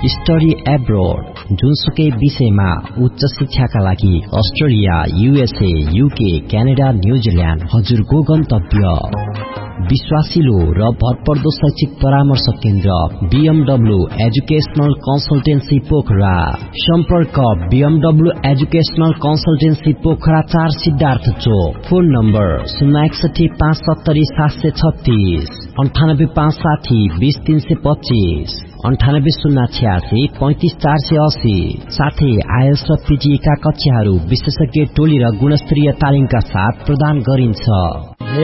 Study abroad जुनसुकै विषयमा उच्च शिक्षाका लागि Australia, USA, UK, Canada, New Zealand हजुरको गन्तव्य। विश्वासिलो र भरपर्दो शैक्षिक परामर्श केन्द्र BMW एजुकेशनल कन्सल्टेन्सी पोखरा। सम्पर्क BMW educational consultancy Pokhara 4 Siddhartha चोक। Phone number 061 570 736, 98 560 20 325, 98 086 35 480। साथै आइएल्स र PTE का कक्षाहरू विशेषज्ञ टोली र गुणस्तरीय तालिमका साथ प्रदान गरिन्छ।